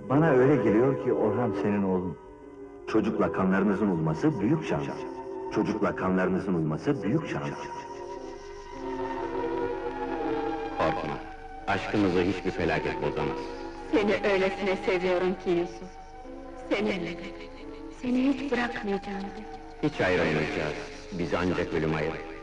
Bana öyle geliyor ki Orhan senin oğlun. Çocukla kanlarınızın olması büyük şans. Çocukla kanlarınızın olması büyük şans. Korkma, aşkımızı hiçbir felaket bozamaz. Seni öylesine seviyorum ki Yusuf. Seninle de. Seni hiç bırakmayacağım. Hiç ayrılmayacağız, bizi ancak ölüm ayırır.